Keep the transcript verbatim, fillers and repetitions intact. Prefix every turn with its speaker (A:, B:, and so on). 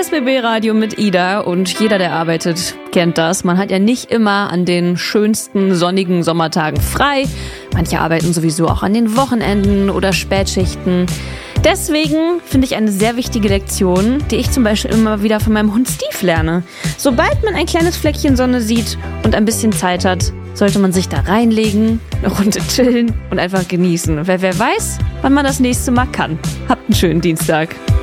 A: S B B-Radio mit Ida und jeder, der arbeitet, kennt das. Man hat ja nicht immer an den schönsten sonnigen Sommertagen frei. Manche arbeiten sowieso auch an den Wochenenden oder Spätschichten. Deswegen finde ich eine sehr wichtige Lektion, die ich zum Beispiel immer wieder von meinem Hund Steve lerne. Sobald man ein kleines Fleckchen Sonne sieht und ein bisschen Zeit hat, sollte man sich da reinlegen, eine Runde chillen und einfach genießen. Weil wer weiß, wann man das nächste Mal kann. Habt einen schönen Dienstag.